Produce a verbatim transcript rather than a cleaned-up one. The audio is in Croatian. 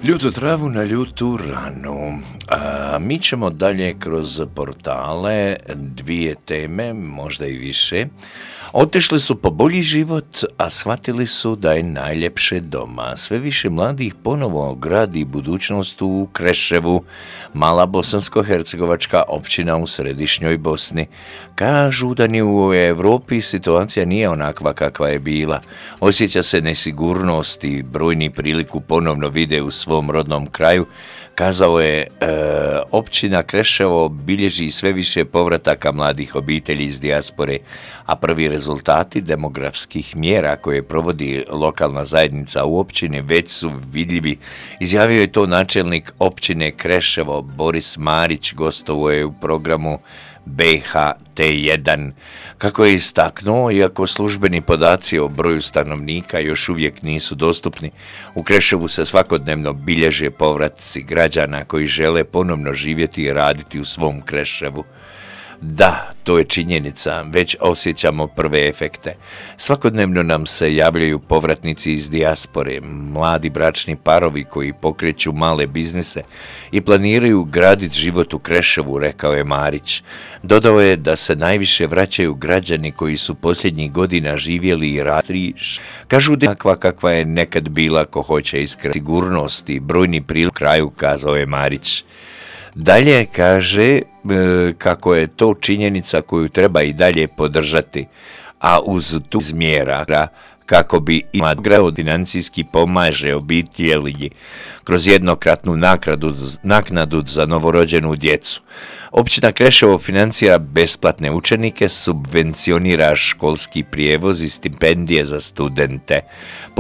Ljutu travu na ljutu ranu. A, mi ćemo dalje kroz portale, dvije teme, možda i više. Otišli su po bolji život, a shvatili su da je najljepše doma. Sve više mladih ponovo gradi budućnost u Kreševu, mala bosansko-hercegovačka općina u središnjoj Bosni. Kažu da ni u Europi situacija nije onakva kakva je bila. Osjeća se nesigurnost i brojni priliku ponovno vide u svom rodnom kraju. Kazao je, e, općina Kreševo bilježi sve više povrataka mladih obitelji iz dijaspore, a prvi rezultati demografskih mjera koje provodi lokalna zajednica u općini već su vidljivi. Izjavio je to načelnik općine Kreševo Boris Marić, gostovao je u programu B H T jedan. Kako je istaknuo, iako službeni podaci o broju stanovnika još uvijek nisu dostupni, u Kreševu se svakodnevno bilježe povratci građana koji žele ponovno živjeti i raditi u svom Kreševu. Da, to je činjenica, već osjećamo prve efekte. Svakodnevno nam se javljaju povratnici iz dijaspore, mladi bračni parovi koji pokreću male biznise i planiraju graditi život u Kreševu, rekao je Marić. Dodao je da se najviše vraćaju građani koji su posljednjih godina živjeli i radili. Kažu da je takva kakva je nekad bila, ko hoće iskreno sigurnosti i brojni prilog kraju, kazao je Marić. Dalje kaže e, kako je to činjenica koju treba i dalje podržati, a uz tu izmjera kako bi imao financijski pomaže obitelji kroz jednokratnu naknadu, naknadu za novorođenu djecu. Općina Kreševo financira besplatne učenike, subvencionira školski prijevoz i stipendije za studente.